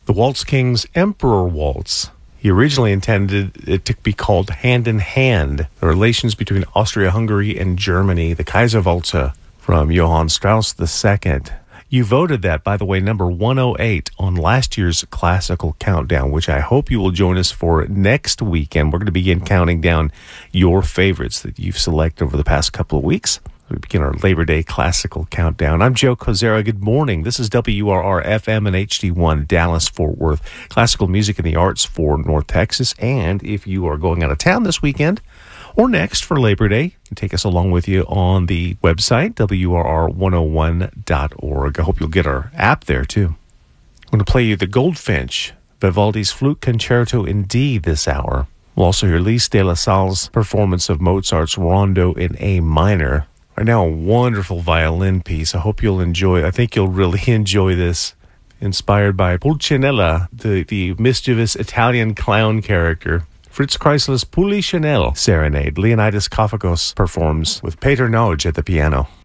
The Waltz Kings Emperor Waltz. He originally intended it to be called Hand in Hand, the relations between Austria-Hungary and Germany, the Kaiserwalzer from Johann Strauss II. You voted that, by the way, number 108 on last year's classical countdown, which I hope you will join us for next weekend. We're going to begin counting down your favorites that you've selected over the past couple of weeks. We begin our Labor Day classical countdown. I'm Joe Kozera. Good morning. This is WRR-FM and HD1 Dallas-Fort Worth. Classical music and the arts for North Texas. And if you are going out of town this weekend or next for Labor Day, you can take us along with you on the website, WRR101.org. I hope you'll get our app there, too. I'm going to play you the Goldfinch, Vivaldi's Flute Concerto in D this hour. We'll also hear Lise de la Salle's performance of Mozart's Rondo in A minor. Right now, a wonderful violin piece. I hope you'll enjoy it. I think you'll really enjoy this. Inspired by Pulcinella, the mischievous Italian clown character. Fritz Kreisler's Pulcinella Serenade. Leonidas Kafakos performs with Peter Nagy at the piano.